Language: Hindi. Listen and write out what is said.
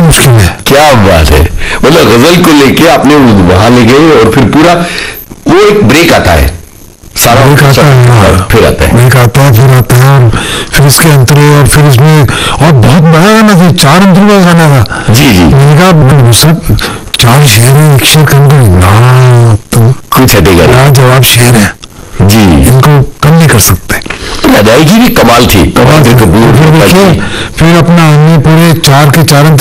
मुश्किल है। क्या बात है, मतलब गजल को लेके आपने वहां ले गए और फिर पूरा वो एक ब्रेक आता है, सारा ब्रेक आता है, फिर आता है, ब्रेक आता है, फिर आता है, और फिर इसके अंतरे, और फिर इसमें और बहुत बड़ा गाना था, 4 अंतरों का गाना था। जी जी। मैंने कहा सब 4 शेर है, एक शेर के अंदर ना तो कुछ हटेगा ना जवाब शेर है जी, इनको कम नहीं कर सकते। अदायगी भी कमाल थी, कमाल। फिर अपना हमने पूरे 4 के 4 अंतर